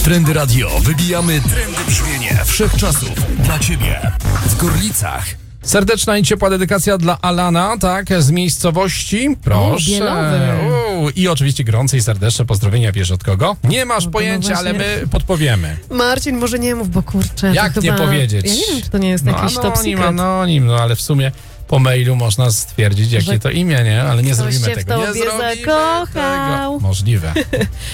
Trendy Radio. Wybijamy trendy brzmienie wszechczasów dla Ciebie. W Gorlicach. Serdeczna i ciepła dedykacja dla Alana, tak, z miejscowości. Proszę. Bielowy. I oczywiście gorące i serdeczne pozdrowienia, wiesz od kogo? Nie masz pojęcia, no ale właśnie. my podpowiemy. Marcin, może nie mów, bo kurczę. Jak to nie chyba... powiedzieć? Ja nie wiem, czy to nie jest jakiś top anonim, secret. anonim, no ale w sumie po mailu można stwierdzić, jakie Że to imię, nie? Ale nie ktoś zrobimy się w tego. Nie tobie zrobimy zakochał. tego. Możliwe.